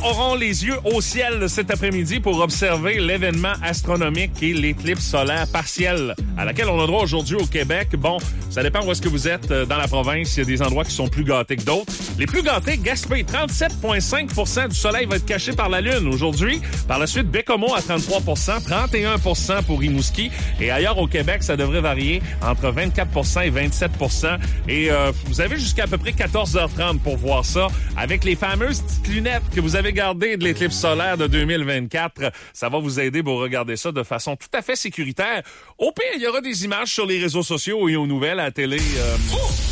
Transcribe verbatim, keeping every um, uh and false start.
auront les yeux au ciel cet après-midi pour observer l'événement astronomique et l'éclipse solaire partielle à laquelle on a droit aujourd'hui au Québec. Bon, ça dépend où est-ce que vous êtes dans la province. Il y a des endroits qui sont plus gâtés que d'autres. Les plus gâtés, Gaspé, trente-sept virgule cinq pour cent du soleil va être caché par la Lune aujourd'hui. Par la suite, Bécomo à trente-trois pour cent, trente et un pour cent pour Rimouski. Et ailleurs au Québec, ça devrait varier entre vingt-quatre pour cent et vingt-sept pour cent. Et euh, vous avez jusqu'à à peu près quatorze heures trente pour voir ça avec les fameuses petites lunettes que vous avez gardées de l'éclipse solaire de deux mille vingt-quatre. Ça va vous aider pour regarder ça de façon tout à fait sécuritaire. Au pire, il y aura des images sur les réseaux sociaux et aux nouvelles, à la télé. Euh...